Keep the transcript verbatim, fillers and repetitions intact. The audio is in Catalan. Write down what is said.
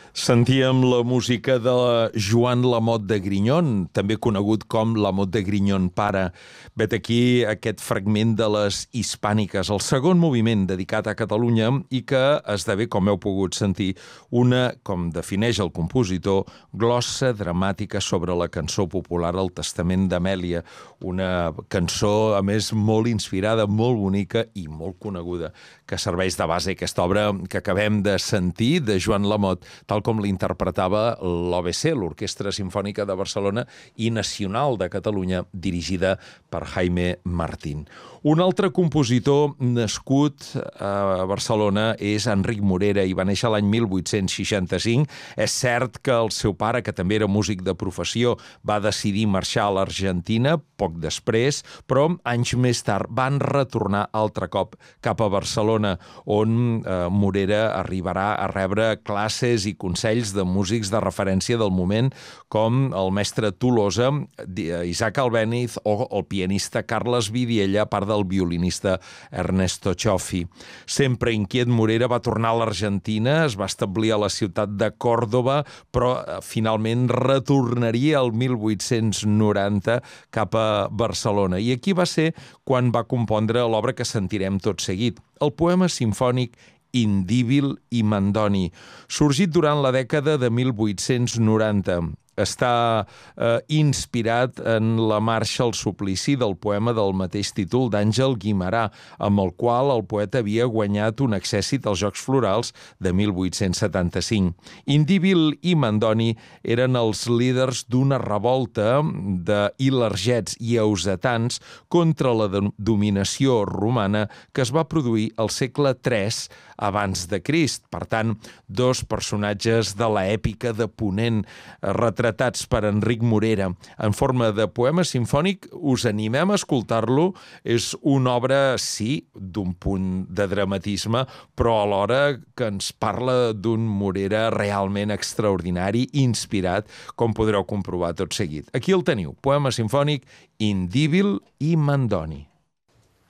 Sentíem la música de Joan Lamote de Grignon, també conegut com Lamote de Grignon pare. Vet aquí aquest fragment de les Hispàniques, el segon moviment dedicat a Catalunya i que esdevé, com heu pogut sentir, una, com defineix el compositor, glossa dramàtica sobre la cançó popular El Testament d'Amèlia, una cançó, a més, molt inspirada, molt bonica i molt coneguda, que serveix de base a aquesta obra que acabem de sentir de Joan Lamote, tal com l'interpretava l'O B C, l'Orquestra Simfònica de Barcelona i Nacional de Catalunya, dirigida per Jaime Martín. Un altre compositor nascut a Barcelona és Enric Morera i va néixer l'any mil vuit-cents seixanta-cinc. És cert que el seu pare, que també era músic de professió, va decidir marxar a l'Argentina poc després, però anys més tard van retornar altre cop cap a Barcelona, on eh, Morera arribarà a rebre classes i consells de músics de referència del moment, com el mestre Tolosa, Isaac Albéniz o el pianista Carles Vidiella, a part del violinista Ernesto Cioffi. Sempre inquiet, Morera va tornar a l'Argentina, es va establir a la ciutat de Còrdova, però eh, finalment retornaria el mil vuit-cents noranta cap a Barcelona. I aquí va ser quan va compondre l'obra que sentirem tot seguit, el poema simfònic Indíbil i Mandoni, sorgit durant la dècada de mil vuit-cents noranta. Està eh, inspirat en la marxa al suplici del poema del mateix títol d'Àngel Guimerà, amb el qual el poeta havia guanyat un accèssit als Jocs Florals de mil vuit-cents setanta-cinc. Indíbil i Mandoni eren els líders d'una revolta d'ilergets i eusetans contra la dominació romana que es va produir al segle tres abans de Crist. Per tant, dos personatges de l'èpica de Ponent retratats per Enric Morera en forma de poema simfònic. Us animem a escoltar-lo. És una obra, sí, d'un punt de dramatisme, però alhora que ens parla d'un Morera realment extraordinari, inspirat, com podreu comprovar tot seguit. Aquí el teniu, poema simfònic Indíbil i Mandoni.